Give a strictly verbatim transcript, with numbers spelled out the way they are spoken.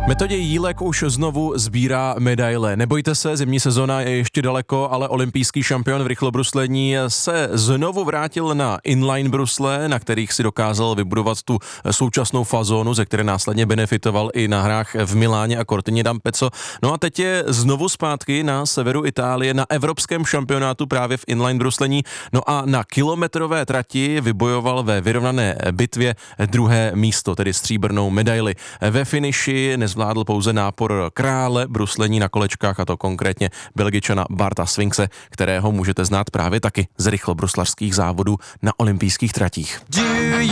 Metoděj Jílek už znovu sbírá medaile. Nebojte se, zimní sezona je ještě daleko, ale olympijský šampion v rychlobruslení se znovu vrátil na inline brusle, na kterých si dokázal vybudovat tu současnou fazónu, ze které následně benefitoval i na hrách v Miláně a Cortině d'Ampezzo. No a teď je znovu zpátky na severu Itálie na evropském šampionátu právě v inline bruslení. No a na kilometrové trati vybojoval ve vyrovnané bitvě druhé místo, tedy stříbrnou medaili. Ve finiši nezvládl pouze nápor krále bruslení na kolečkách, a to konkrétně Belgičana Barta Swinkse, kterého můžete znát právě taky z rychlobruslařských závodů na olympijských tratích.